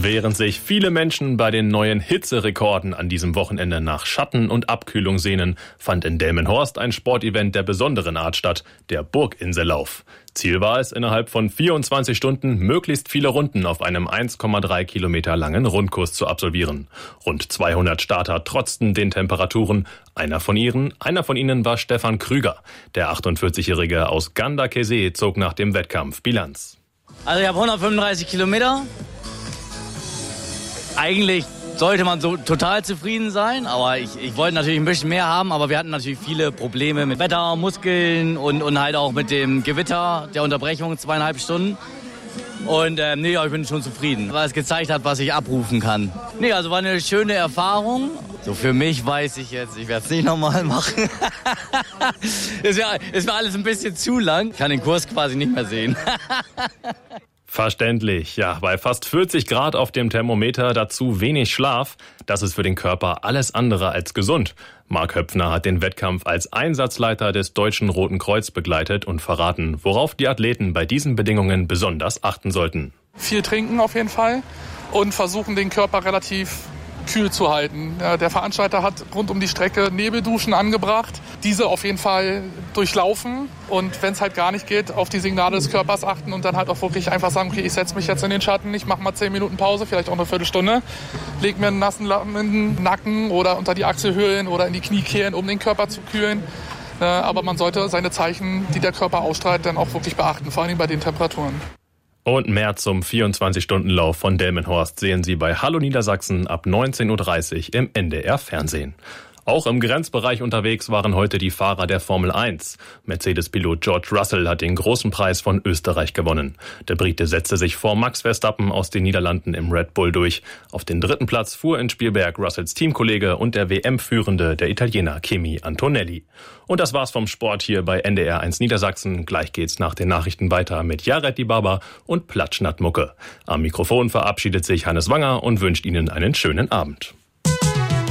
Während sich viele Menschen bei den neuen Hitzerekorden an diesem Wochenende nach Schatten und Abkühlung sehnen, fand in Delmenhorst ein Sportevent der besonderen Art statt, der Burginsellauf. Ziel war es, innerhalb von 24 Stunden möglichst viele Runden auf einem 1,3 Kilometer langen Rundkurs zu absolvieren. Rund 200 Starter trotzten den Temperaturen. Einer von ihnen war Stefan Krüger. Der 48-Jährige aus Gandakesee zog nach dem Wettkampf Bilanz. Also ich habe 135 Kilometer. Eigentlich sollte man so total zufrieden sein, aber ich wollte natürlich ein bisschen mehr haben, aber wir hatten natürlich viele Probleme mit Wetter, Muskeln und halt auch mit dem Gewitter, der Unterbrechung, 2,5 Stunden. Und ich bin schon zufrieden, weil es gezeigt hat, was ich abrufen kann. Also war eine schöne Erfahrung. So für mich weiß ich jetzt, ich werde es nicht nochmal machen. Es war alles ein bisschen zu lang. Ich kann den Kurs quasi nicht mehr sehen. Verständlich, ja, bei fast 40 Grad auf dem Thermometer, dazu wenig Schlaf, das ist für den Körper alles andere als gesund. Marc Höpfner hat den Wettkampf als Einsatzleiter des Deutschen Roten Kreuz begleitet und verraten, worauf die Athleten bei diesen Bedingungen besonders achten sollten. Viel trinken auf jeden Fall und versuchen, den Körper relativ kühl zu halten. Der Veranstalter hat rund um die Strecke Nebelduschen angebracht. Diese auf jeden Fall durchlaufen und wenn es halt gar nicht geht, auf die Signale des Körpers achten und dann halt auch wirklich einfach sagen, okay, ich setze mich jetzt in den Schatten, ich mache mal 10 Minuten Pause, vielleicht auch eine Viertelstunde, lege mir einen nassen Lappen in den Nacken oder unter die Achselhöhlen oder in die Kniekehlen, um den Körper zu kühlen. Aber man sollte seine Zeichen, die der Körper ausstrahlt, dann auch wirklich beachten, vor allem bei den Temperaturen. Und mehr zum 24-Stunden-Lauf von Delmenhorst sehen Sie bei Hallo Niedersachsen ab 19.30 Uhr im NDR-Fernsehen. Auch im Grenzbereich unterwegs waren heute die Fahrer der Formel 1. Mercedes-Pilot George Russell hat den großen Preis von Österreich gewonnen. Der Brite setzte sich vor Max Verstappen aus den Niederlanden im Red Bull durch. Auf den 3. Platz fuhr in Spielberg Russells Teamkollege und der WM-Führende, der Italiener Kimi Antonelli. Und das war's vom Sport hier bei NDR 1 Niedersachsen. Gleich geht's nach den Nachrichten weiter mit Jared Dibaba und Platschnattmucke. Am Mikrofon verabschiedet sich Hannes Wanger und wünscht Ihnen einen schönen Abend.